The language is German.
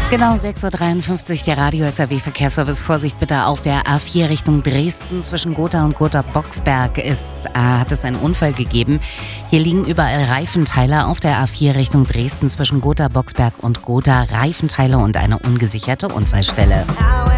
Genau, 6.53 Uhr, der Radio-SAW-Verkehrsservice. Vorsicht bitte auf der A4 Richtung Dresden. Zwischen Gotha und Gotha-Boxberg hat es einen Unfall gegeben. Hier liegen überall Reifenteile auf der A4 Richtung Dresden zwischen Gotha-Boxberg und Gotha. Reifenteile und eine ungesicherte Unfallstelle.